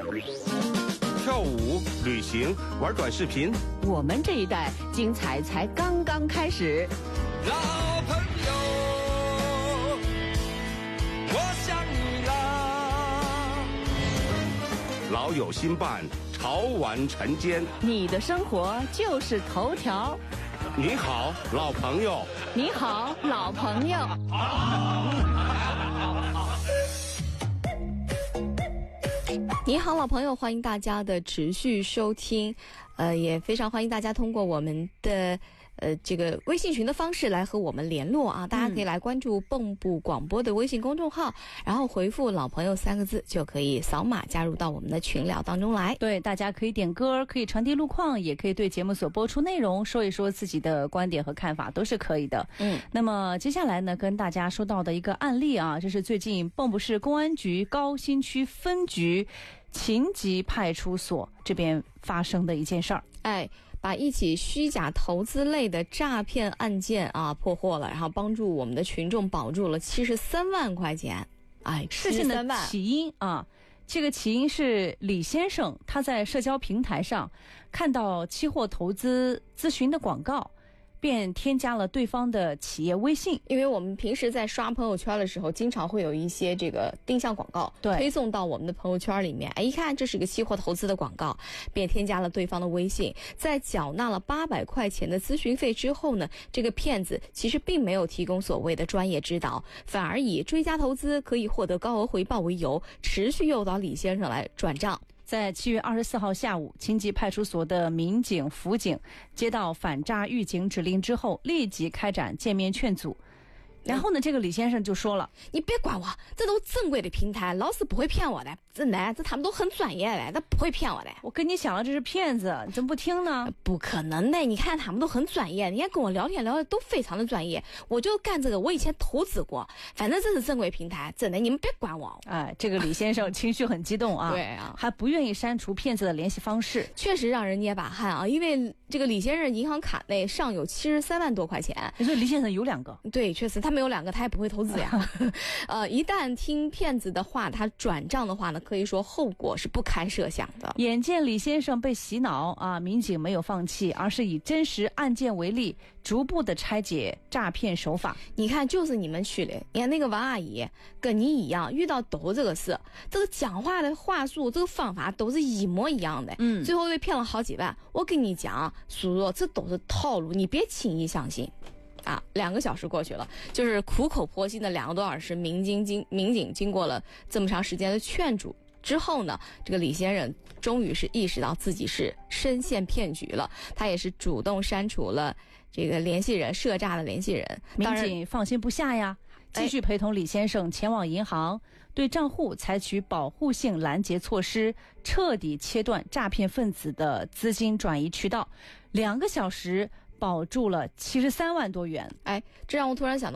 跳舞、旅行、玩短视频， 我们这一代精彩才刚刚开始。 老朋友，我想你啦。 老友新伴，潮玩晨间。 你的生活就是头条。 你好，老朋友。 你好，老朋友。你好，老朋友，欢迎大家的持续收听，也非常欢迎大家通过我们的这个微信群的方式来和我们联络啊！大家可以来关注蚌埠广播的微信公众号，然后回复"老朋友"3个字，就可以扫码加入到我们的群聊当中来。 对，大家可以点歌，可以传递路况，也可以对节目所播出内容说一说自己的观点和看法，都是可以的。那么接下来呢，跟大家说到的一个案例啊，这是最近蚌埠市公安局高新区分局秦集派出所这边发生的一件事儿。 把一起虚假投资类的诈骗案件啊破获了，然后帮助我们的群众保住了73万块钱。 事情的起因啊，这个起因是李先生他在社交平台上看到期货投资咨询的广告，便添加了对方的企业微信。 因为我们平时在刷朋友圈的时候，经常会有一些这个定向广告推送到我们的朋友圈里面，一看这是个期货投资的广告，便添加了对方的微信。在缴纳了800块钱的咨询费之后呢，这个骗子其实并没有提供所谓的专业指导，反而以追加投资可以获得高额回报为由，持续诱导李先生来转账。 在7月24号下午，秦集派出所的民警、辅警接到反诈预警指令之后，立即开展见面劝阻。然后呢，这个李先生就说了：“ 你别管我，这都正规的平台，老师不会骗我的。真的，他们都很专业的，他不会骗我的。 我跟你讲了，这是骗子，你怎么不听呢？ 不可能的，你看他们都很专业，人家跟我聊天聊的都非常的专业。我就干这个，我以前投资过，反正这是正规平台，真的，你们别管我。” 这个李先生情绪很激动啊， 对啊， 还不愿意删除骗子的联系方式， 确实让人捏把汗啊！因为这个李先生银行卡内尚有73万多块钱。 你说李先生有2个？ 对，确实他没有2个，他也不会投资呀。一旦听骗子的话，他转账的话呢，可以说后果是不堪设想的。 眼见李先生被洗脑啊，民警没有放弃，而是以真实案件为例，逐步的拆解诈骗手法。 你看，就是你们区的，你看那个王阿姨跟你一样，遇到都这个事，这个讲话的话术，这个方法都是一模一样的。最后被骗了好几万。我跟你讲，叔叔，这都是套路，你别轻易相信。2个小时过去了，就是苦口婆心的2个多小时，民警经过了这么长时间的劝阻之后呢，这个李先生终于是意识到自己是深陷骗局了，他也是主动删除了这个联系人，涉诈的联系人。 民警放心不下呀，继续陪同李先生前往银行，对账户采取保护性拦截措施，彻底切断诈骗分子的资金转移渠道。2个小时保住了73万多元。 这让我突然想到